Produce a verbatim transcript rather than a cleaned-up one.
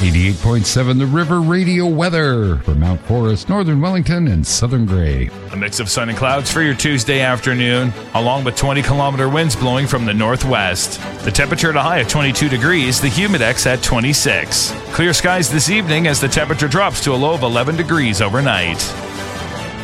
eighty-eight point seven The River Radio weather for Mount Forest, Northern Wellington, and Southern Gray. A mix of sun and clouds for your Tuesday afternoon, along with twenty kilometer winds blowing from the northwest. The temperature at a high of twenty-two degrees, the humidex at twenty-six. Clear skies this evening as the temperature drops to a low of eleven degrees overnight.